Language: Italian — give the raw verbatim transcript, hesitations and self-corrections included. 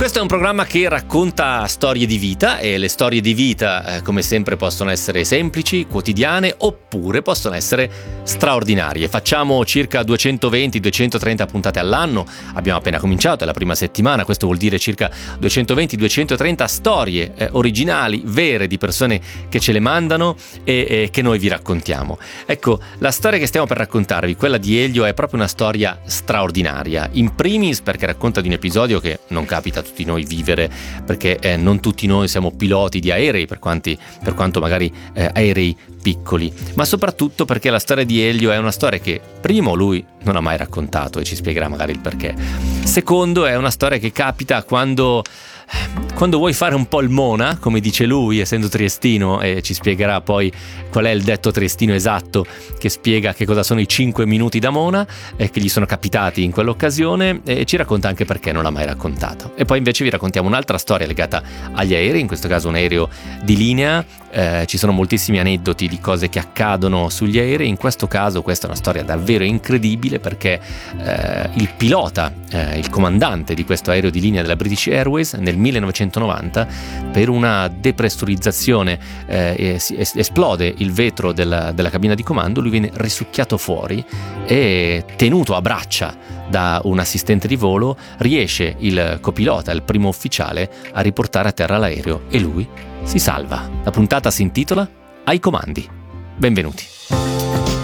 Questo è un programma che racconta storie di vita e le storie di vita, eh, come sempre, possono essere semplici, quotidiane oppure possono essere straordinarie. Facciamo circa duecentoventi duecentotrenta puntate all'anno, abbiamo appena cominciato, è la prima settimana, questo vuol dire circa duecentoventi duecentotrenta storie eh, originali, vere, di persone che ce le mandano e, e che noi vi raccontiamo. Ecco, la storia che stiamo per raccontarvi, quella di Elio, è proprio una storia straordinaria. In primis perché racconta di un episodio che non capita a tutti noi vivere, perché eh, non tutti noi siamo piloti di aerei, per, quanti, per quanto magari eh, aerei piccoli, ma soprattutto perché la storia di Elio è una storia che, primo, lui non ha mai raccontato e ci spiegherà magari il perché. Secondo, è una storia che capita quando quando vuoi fare un po' il mona, come dice lui, essendo triestino, e ci spiegherà poi qual è il detto triestino esatto che spiega che cosa sono i cinque minuti da mona e che gli sono capitati in quell'occasione, e ci racconta anche perché non l'ha mai raccontato. E poi invece vi raccontiamo un'altra storia legata agli aerei, in questo caso un aereo di linea. Eh, ci sono moltissimi aneddoti di cose che accadono sugli aerei. In questo caso questa è una storia davvero incredibile perché eh, il pilota, eh, il comandante di questo aereo di linea della British Airways nel millenovecentonovanta, per una depressurizzazione eh, es- esplode il vetro della, della cabina di comando, lui viene risucchiato fuori e, tenuto a braccia da un assistente di volo, riesce il copilota, il primo ufficiale, a riportare a terra l'aereo e lui si salva. La puntata si intitola Ai comandi. Benvenuti.